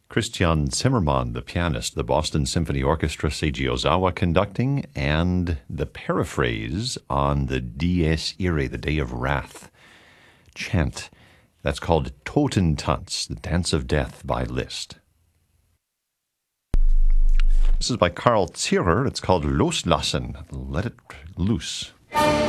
Christian Zimmermann, the pianist, the Boston Symphony Orchestra, Seiji Ozawa conducting, and the paraphrase on the Dies Irae, the Day of Wrath chant. That's called Totentanz, the Dance of Death by Liszt. This is by Karl Zierer. It's called Loslassen, Let It Loose.